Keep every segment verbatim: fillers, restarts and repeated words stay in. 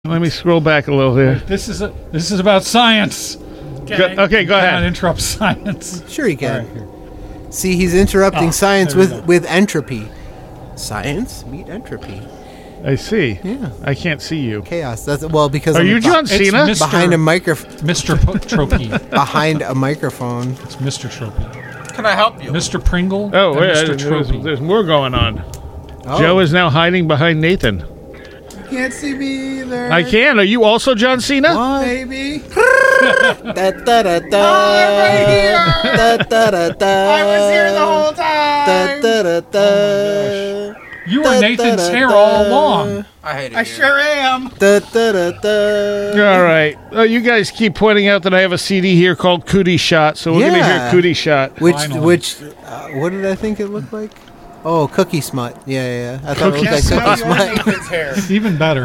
Let me scroll back a little here. This is a, this is about science. Okay, go, okay, go ahead. Not interrupt science. Sure you can. Right, See, he's interrupting Oh, science there we with, go. with entropy. Science meet entropy. I see. Yeah. I can't see you. Chaos. That's well because Are I'm you be- John It's Cena? Mister behind a microphone. Mister Po- Tropy. Behind a microphone. It's Mister Tropy. Can I help you? Mister Pringle. Oh, and wait, Mister there's, Tropy. there's more going on. Oh. Joe is now hiding behind Nathan. Can't see me either. I can. Are you also John Cena? What? Baby. Da, da, da, da. I'm right here. Da, da, da, da. I was here the whole Da, time. da, da, da. You Da, were Nathan's da, da, hair da. all along. I hate it. I sure am. Da, da, da, da. All right. Oh, you guys keep pointing out that I have a C D here called Cootie Shot, so we're going to Yeah. hear Cootie Shot. Which, Finally. which, uh, what did I think it looked like? Oh, Cookie Smut. Yeah, yeah, yeah. I thought Cookie it looked Smut. like Cookie Smut. Nathan's hair. Even better.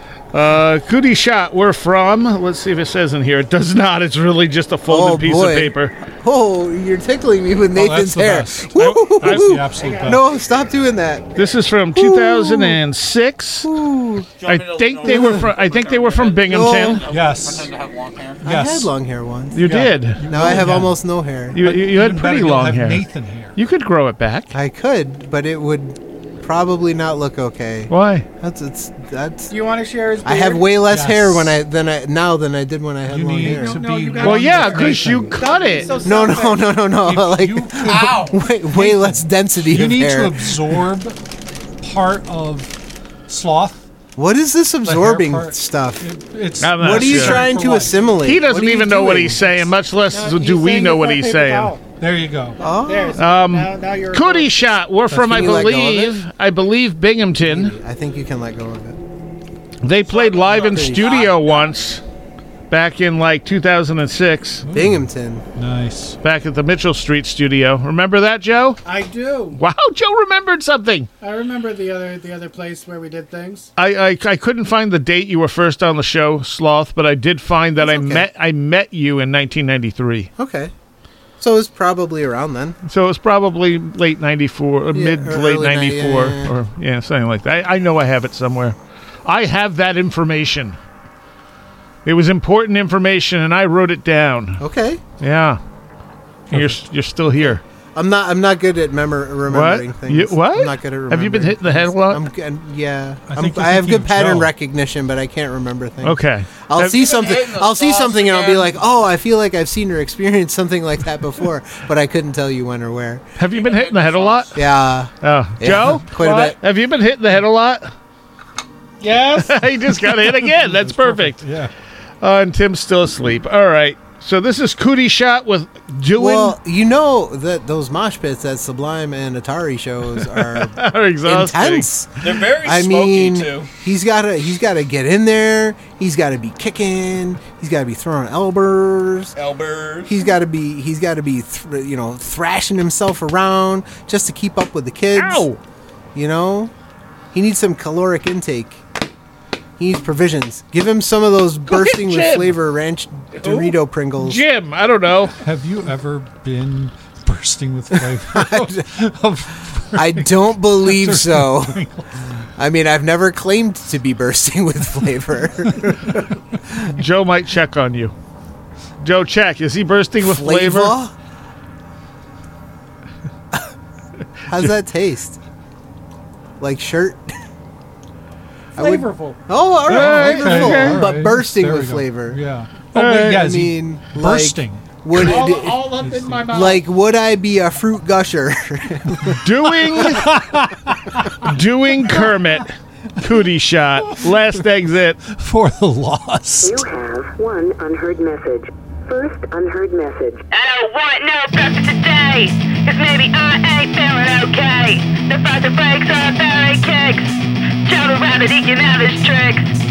Uh, Cootie Shot, we're from. Let's see if it says in here. It does not. It's really just a folded Oh, piece boy. of paper. Oh, you're tickling me with Oh, that's Nathan's the hair. best. Woo, That- that's woo, the woo. absolute best. No, stop doing that. This is from two thousand six. Ooh. I think they were from. I think they were from Binghamton. Yes. Pretend to have long hair. I Yes. had long hair once. You Yeah. did. Now I have Yeah. almost no hair. You you, you had Even pretty better, you'll long have hair. Nathan hair. You could grow it back. I could, but it would probably not look okay. Why? That's it's that's. Do you want to share his beard? I have way less Yes. hair when I than I now than I did when I had You long need hair. to No, be. you gotta- Well, one yeah, with because you Nathan. cut it. So No, no, selfish. no, no, no. If like you could- Ow. way, way less density You of need hair. to absorb part of sloth. What is this the hair absorbing part. stuff? It, it's I'm not What are you sure. trying For to what? assimilate? He What doesn't are you even know what doing? he's saying, much less No, do he's we saying know the what wet he's paper saying. towel. There you go. Oh, There's, Um, now, now you're Cootie Shot. We're from, I Can you let go of believe, I believe Binghamton. I think you can let go of it. They played live in Pretty studio once, back in like two thousand six, Binghamton. Nice. back at the Mitchell Street studio. Remember that, Joe? I do. Wow, Joe remembered something. I remember the other the other place where we did things. I, I I couldn't find the date you were first on the show, Sloth, but I did find that I That's okay. met I met you in nineteen ninety-three. Okay. So it's probably around then. So it was probably late ninety-four, or Yeah, mid or to late early ninety, ninety-four, yeah, yeah. or yeah, something like that. I, I know I have it somewhere. I have that information. It was important information, and I wrote it down. Okay. Yeah, and you're you're still here. I'm not. I'm not good at memor- remembering What? things. You- what? I'm not good at remembering. Have you been hitting the head a lot? I'm good. Yeah. I I'm, think you're I have thinking good pattern Joe. recognition, but I can't remember things. Okay. I'll Have- see something. hitting the I'll see sauce something, and I'll be again. like, "Oh, I feel like I've seen or experienced something like that before," but I couldn't tell you when or where. Have you been hitting the head a lot? Yeah. Oh, Yeah, Joe, quite a What? bit. Have you been hitting the head a lot? Yes. He just got hit again. That's perfect. Yeah. Uh, and Tim's still asleep. All right. So this is Cootie Shot with doing Well, you know that those mosh pits at Sublime and Atari shows are are exhausting. intense. They're very I smoky mean, too. he's got to he's got to get in there. He's got to be kicking. He's got to be throwing elbows. Elbers. He's got to be he's got to be th- you know thrashing himself around just to keep up with the kids. Ow! You know, he needs some caloric intake. He needs provisions. Give him some of those bursting with Jim. flavor ranch Dorito Pringles. Jim, I don't know. Have you ever been bursting with flavor? of I don't believe so. I mean, I've never claimed to be bursting with flavor. Joe might check on you. Joe, check. Is he bursting with flavor? How's that taste? Like shirt? I would- Flavorful. Oh, all right, Okay, flavorful, okay. but Alright, bursting there with we go. flavor. Yeah. All Oh, wait, right, yeah, I is he mean, bursting. Like, would All, it, all up in my mouth. like would I be a fruit gusher? Doing doing Kermit. Cootie Shot. Last exit. For the loss. You have one unheard message. First unheard message. I don't want no breakfast today, cause maybe I ain't feeling okay. The frosted flakes are berry cakes. Joe the rabbit, he can have his tricks.